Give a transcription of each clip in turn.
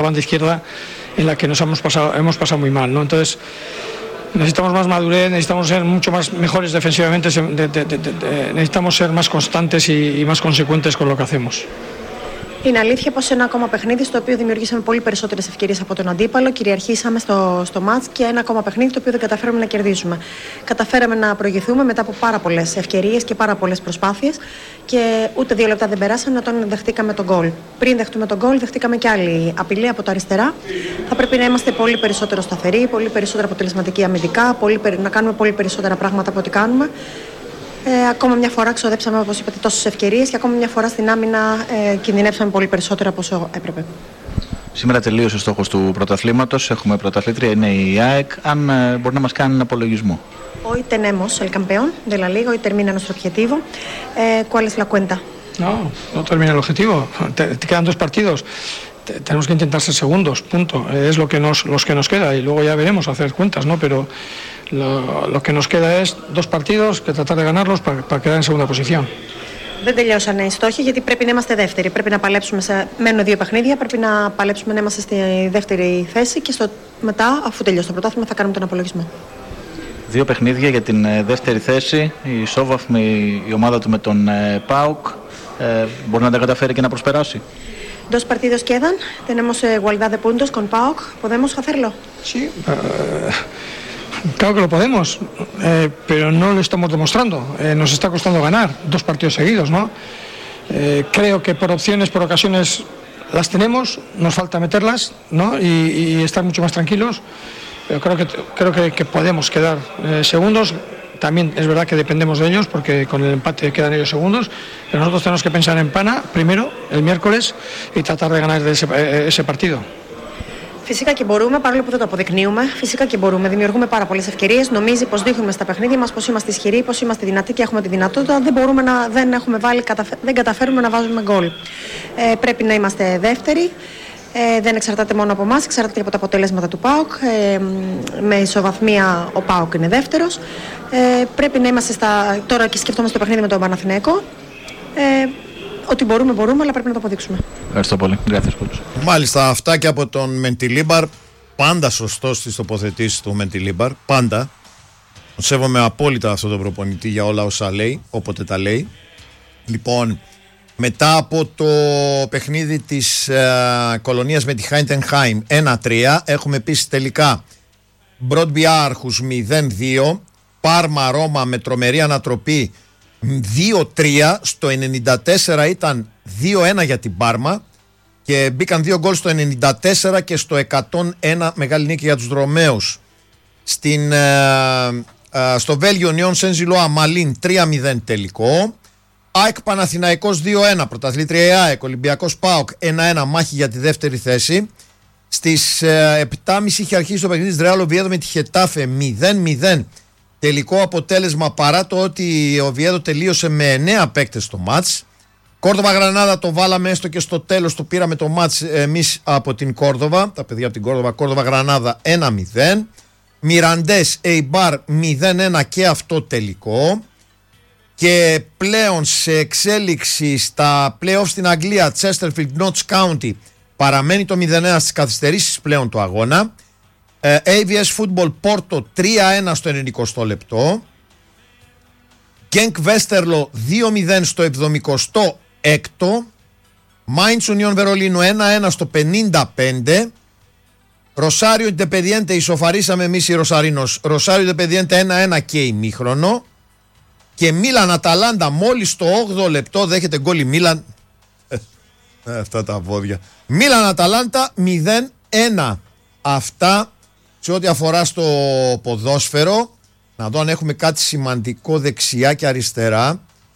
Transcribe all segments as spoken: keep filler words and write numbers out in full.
banda izquierda en la que nos hemos pasado, hemos pasado muy mal, ¿no? Entonces necesitamos más madurez, necesitamos ser mucho más mejores defensivamente, de, de, de, de, de, necesitamos ser más constantes y, y más consecuentes con lo que hacemos. Είναι αλήθεια πως ένα ακόμα παιχνίδι στο οποίο δημιουργήσαμε πολύ περισσότερες ευκαιρίες από τον αντίπαλο, κυριαρχήσαμε στο, στο μάτς και ένα ακόμα παιχνίδι το οποίο δεν καταφέραμε να κερδίσουμε. Καταφέραμε να προηγηθούμε μετά από πάρα πολλές ευκαιρίες και πάρα πολλές προσπάθειες και ούτε δύο λεπτά δεν περάσαν όταν δεχτήκαμε τον γκολ. Πριν δεχτούμε τον γκολ, δεχτήκαμε και άλλη απειλή από τα αριστερά. Θα πρέπει να είμαστε πολύ περισσότερο σταθεροί, πολύ περισσότερο αποτελεσματικοί αμυντικά, πολύ, να κάνουμε πολύ περισσότερα πράγματα από ό,τι κάνουμε. Ε, ακόμα μια φορά ξοδέψαμε, όπως είπατε, τόσες ευκαιρίες και ακόμα μια φορά στην άμυνα ε, κινδυνεύσαμε πολύ περισσότερο από όσο έπρεπε. Σήμερα τελείωσε ο στόχος του πρωταθλήματος. Έχουμε πρωταθλήτρια, είναι η ΑΕΚ. Αν ε, μπορεί να μας κάνει έναν απολογισμό. Hoy tenemos el campeón de la liga, hoy termina nuestro objetivo. Eh, ¿Cuál es la cuenta? No, no termina el objetivo. Te, te quedan dos partidos. Te, tenemos que intentar ser segundos, punto. Es lo que nos, los que nos queda y luego ya veremos hacer cuentas, ¿no? Pero Lo, lo que nos queda es dos partidos que tratar de ganarlos para, para quedar en segunda posición. Δεν τελειώσανε οι στόχοι γιατί πρέπει να είμαστε δεύτεροι. Πρέπει να παλέψουμε σε. Μένουν δύο παιχνίδια. Πρέπει να παλέψουμε να είμαστε στη δεύτερη θέση και στο... μετά, αφού τελειώσει το πρωτάθλημα, θα κάνουμε τον απολογισμό. Δύο παιχνίδια για την δεύτερη θέση. Η ισόβαθμη η ομάδα του με τον ΠΑΟΚ. Ε, μπορεί να τα καταφέρει και να προσπεράσει. Dos partidos quedan. Tenemos eh, igualdad de puntos con PAOK. ¿Podemos hacerlo? Sí. Uh... Claro que lo podemos, eh, pero no lo estamos demostrando. Eh, nos está costando ganar dos partidos seguidos, ¿no? Eh, creo que por opciones, por ocasiones las tenemos, nos falta meterlas, ¿no? Y, y estar mucho más tranquilos. Pero creo que creo que, que podemos quedar eh, segundos. También es verdad que dependemos de ellos porque con el empate quedan ellos segundos. Pero nosotros tenemos que pensar en Pana primero el miércoles y tratar de ganar ese, ese partido. Φυσικά και μπορούμε, παρόλο που δεν το αποδεικνύουμε. Φυσικά και μπορούμε. Δημιουργούμε πάρα πολλές ευκαιρίες. Νομίζει πως δείχνουμε στα παιχνίδια μας πως είμαστε ισχυροί, πως είμαστε δυνατοί και έχουμε τη δυνατότητα. Δεν, μπορούμε να, δεν, έχουμε βάλει, δεν καταφέρουμε να βάζουμε γκολ. Ε, πρέπει να είμαστε δεύτεροι. Ε, δεν εξαρτάται μόνο από εμάς, εξαρτάται και από τα αποτελέσματα του ΠΑΟΚ. Ε, με ισοβαθμία ο ΠΑΟΚ είναι δεύτερος. Ε, πρέπει να είμαστε στα. Τώρα και σκεφτόμαστε το παιχνίδι με τον Παναθηναϊκό. Ε, Ότι μπορούμε, μπορούμε, αλλά πρέπει να το αποδείξουμε. Ευχαριστώ πολύ. Μάλιστα, αυτά και από τον Μεντιλίμπαρ. Πάντα σωστό στις τοποθετήσεις του Μεντιλίμπαρ. Πάντα. Σέβομαι απόλυτα αυτόν τον προπονητή για όλα όσα λέει, όποτε τα λέει. Λοιπόν, μετά από το παιχνίδι της ε, Κολονίας με τη Χάιντενχάιμ ένα τρία, έχουμε επίσης τελικά Μπρόντμπι Άρχους μηδέν δύο, Πάρμα Ρώμα με τρομερή ανατροπή δύο τρία, στο ενενήντα τέσσερα ήταν δύο ένα για την Πάρμα και μπήκαν δύο γκολ στο ενενήντα τέσσερα και στο εκατόν ένα, μεγάλη νίκη για τους Ρωμαίους. Στην, ε, ε, στο Βέλγιο Νιόν Σεν-Ζιλόα Μαλίν τρία μηδέν τελικό. ΑΕΚ Παναθηναϊκός δύο ένα, πρωταθλήτρια ΑΕΚ, Ολυμπιακός ΠΑΟΚ ένα ένα, μάχη για τη δεύτερη θέση. Στις ε, επτά και μισή είχε αρχίσει το παιχνίδι της Ρεάλ Οβιέδο με τη Χετάφε μηδέν μηδέν. Τελικό αποτέλεσμα παρά το ότι ο Οβιέδο τελείωσε με εννέα παίκτες στο μάτς. Κόρδοβα Γρανάδα το βάλαμε έστω και στο τέλος, το πήραμε το μάτς εμείς από την Κόρδοβα, τα παιδιά από την Κόρδοβα. Κόρδοβα Γρανάδα ένα μηδέν. Μιραντές Eibar μηδέν ένα και αυτό τελικό. Και πλέον σε εξέλιξη στα play-off στην Αγγλία, Chesterfield Notts County παραμένει το μηδέν ένα στις καθυστερήσεις πλέον του αγώνα. έι βι ες Football Porto τρία ένα στο ενενηκοστό λεπτό. Genk Westerlo δύο μηδέν στο εβδομηκοστό έκτο. Mainz Union Βερολίνου ένα ένα στο πενήντα πέντε. Rosario Independiente ισοφαρίσαμε εμείς οι Ροσαρίνος. Rosario Independiente ένα ένα και ημίχρονο. Και Μίλαν Αταλάντα μόλις στο όγδοο λεπτό δέχεται γκολ η Μίλαν. Αυτά τα βόδια. Μίλαν Αταλάντα μηδέν ένα. Αυτά σε ό,τι αφορά στο ποδόσφαιρο. Να δω αν έχουμε κάτι σημαντικό δεξιά και αριστερά.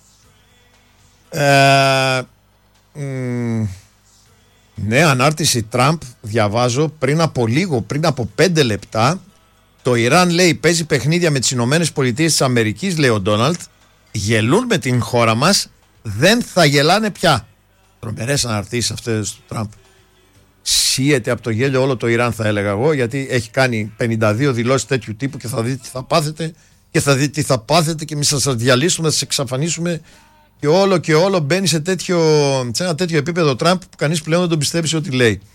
Ε, μ, ναι, ανάρτηση Τραμπ διαβάζω πριν από λίγο, πριν από πέντε λεπτά. Το Ιράν λέει παίζει παιχνίδια με τις Ηνωμένες Πολιτείες της Αμερικής, λέει ο Ντόναλτ. Γελούν με την χώρα μας, δεν θα γελάνε πια. Τρομερές αναρτήσεις αυτές του Τραμπ. Σύεται από το γέλιο όλο το Ιράν, θα έλεγα εγώ, γιατί έχει κάνει πενήντα δύο δηλώσεις τέτοιου τύπου και θα δείτε τι θα πάθετε και θα δείτε τι θα πάθετε και εμείς θα σας διαλύσουμε, θα σας εξαφανίσουμε και όλο και όλο μπαίνει σε, τέτοιο, σε ένα τέτοιο επίπεδο Τραμπ που κανείς πλέον δεν τον πιστεύει σε ό,τι λέει.